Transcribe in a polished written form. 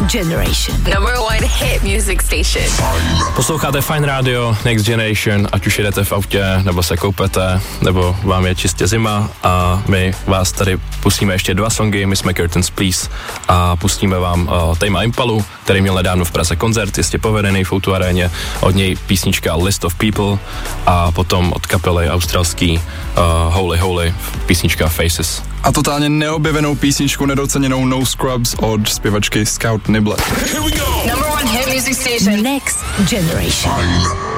Generation. Number one hit music station. Posloucháte Fine Radio, Next Generation, ať už jedete v autě, nebo se koupete, nebo vám je čistě zima a my vás tady pustíme ještě 2 songy, my jsme Curtains Please a pustíme vám Tame Impalu, který měl nedávno v Praze koncert, jistě povedený v O2 aréně, od něj písnička List of People a potom od kapely australský Holy Holy písnička Faces. A totálně neobjevenou písničku nedoceněnou No Scrubs od zpěvačky Scout Nibble. Number one hit music station. Next Generation.